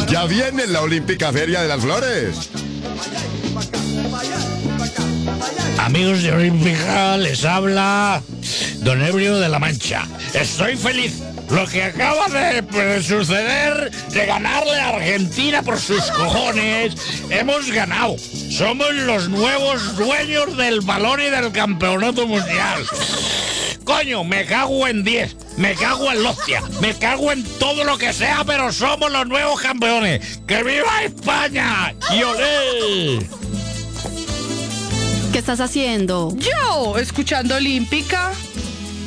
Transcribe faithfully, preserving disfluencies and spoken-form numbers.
Ya viene la Olímpica Feria de las Flores. Amigos de Olímpica, les habla Don Ebrio de la Mancha. Estoy feliz. Lo que acaba de, de suceder, de ganarle a Argentina por sus cojones, hemos ganado. Somos los nuevos dueños del balón y del campeonato mundial. Coño, me cago en diez, me cago en la hostia, me cago en todo lo que sea, pero somos los nuevos campeones. ¡Que viva España! ¡Y olé! ¿Qué estás haciendo? Yo, escuchando Olímpica.